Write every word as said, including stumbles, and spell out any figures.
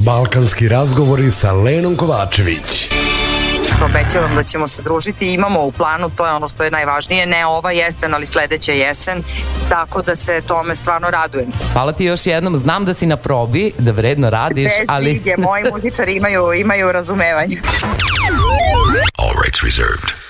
Balkanski razgovori sa Lenom Kovačević. Obećavam da ćemo se družiti, imamo u planu, to je ono što je najvažnije, ne ova jesen, ali sledeća jesen, tako da se tome stvarno radujem. Hvala ti još jednom, znam da si na probi, da vredno radiš, Bez ali... brige, moji muzičari imaju, imaju razumevanje. All rights reserved.